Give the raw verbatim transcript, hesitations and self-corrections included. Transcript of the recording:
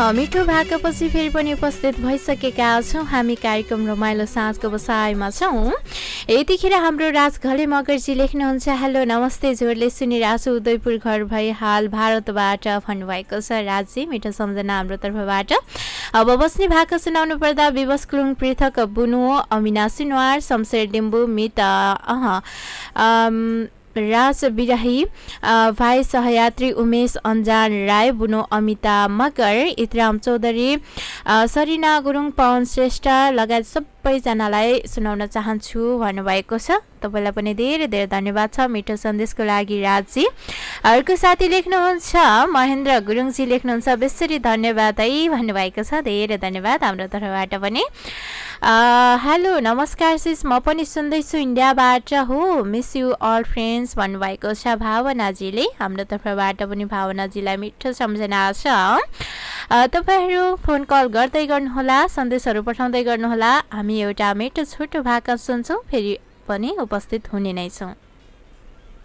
मिठो भाकापछि फेरि पनि उपस्थित भइसकेका छौँ हामी कार्यक्रम रमाइलो साँझको बसाइमा छौँ। यतिखेर हाम्रो राज घले मगरजी लेख्नुहुन्छ, हेलो नमस्ते, जोडले सुनिरहेको छु, उदयपुर घर भई हाल भारतबाट भन्नुभएको छ। राजजी मिठो सम्झना हाम्रो तर्फबाट। अब बस्ने भाका सुनाउनु पर्दा विवश क्लुङ पृथक बुनु अमिना सिनवार शमशेर डिम्बु मित अह राज बिराही भाइ सहयात्री उमेश अन्जान राय बुनो अमिता मगर इतराम चौधरी सरिना गुरुङ पवन श्रेष्ठ लगायत सबैजनालाई सुनाउन चाहन्छु भन्नुभएको छ। तपाईँलाई पनि धेरै धेरै धन्यवाद छ मिठो सन्देशको लागि राजजी। अर्को साथी लेख्नुहुन्छ महेन्द्र गुरुङजी लेख्नुहुन्छ, बेसरी धन्यवाद है भन्नुभएको छ। धेरै धन्यवाद हाम्रो तर्फबाट पनि। हेलो नमस्कार सिस, म पनि सुन्दैछु इन्डियाबाट हो, मिस यु अल फ्रेन्ड्स भन्नुभएको छ भावनाजीले। हाम्रो तर्फबाट पनि भावनाजीलाई मिठो सम्झना छ। तपाईँहरू फोन कल गर्दै गर्नुहोला, सन्देशहरू पठाउँदै गर्नुहोला। हामी एउटा मिठो छोटो भाका सुन्छौँ, फेरि पनि उपस्थित हुने नै छौँ।